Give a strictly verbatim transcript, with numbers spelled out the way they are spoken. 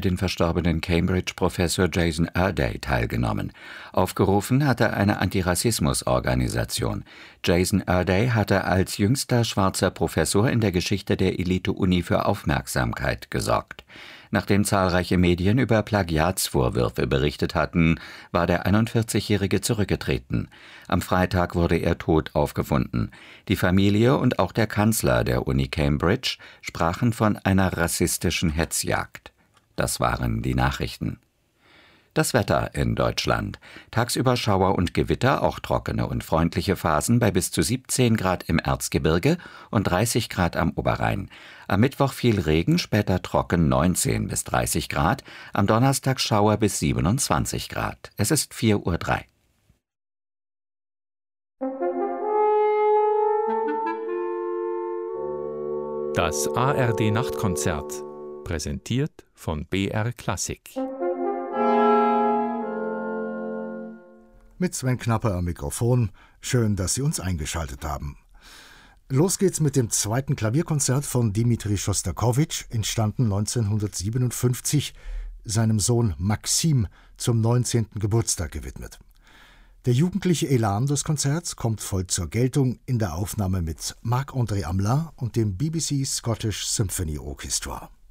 den verstorbenen Cambridge-Professor Jason Erday teilgenommen. Aufgerufen hatte eine Antirassismus-Organisation. Jason Erday hatte als jüngster schwarzer Professor in der Geschichte der Elite-Uni für Aufmerksamkeit gesorgt. Nachdem zahlreiche Medien über Plagiatsvorwürfe berichtet hatten, war der einundvierzigjährige zurückgetreten. Am Freitag wurde er tot aufgefunden. Die Familie und auch der Kanzler der Uni Cambridge sprachen von einer rassistischen Hetzjagd. Das waren die Nachrichten. Das Wetter in Deutschland. Tagsüber Schauer und Gewitter, auch trockene und freundliche Phasen bei bis zu siebzehn Grad im Erzgebirge und dreißig Grad am Oberrhein. Am Mittwoch viel Regen, später trocken neunzehn bis dreißig Grad. Am Donnerstag Schauer bis siebenundzwanzig Grad. Es ist vier Uhr drei. Das A R D-Nachtkonzert, präsentiert von B R Klassik. Mit Sven Knapper am Mikrofon. Schön, dass Sie uns eingeschaltet haben. Los geht's mit dem zweiten Klavierkonzert von Dimitri Schostakowitsch, entstanden neunzehnhundertsiebenundfünfzig, seinem Sohn Maxim zum neunzehnten Geburtstag gewidmet. Der jugendliche Elan des Konzerts kommt voll zur Geltung in der Aufnahme mit Marc-André Amelin und dem B B C Scottish Symphony Orchestra.